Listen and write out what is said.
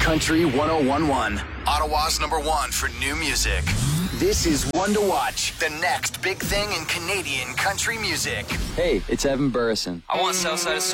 Country 1011, Ottawa's #1 for new music. This is One to Watch, the next big thing in Canadian country music. Hey, it's Evan Burrison. I want Southside of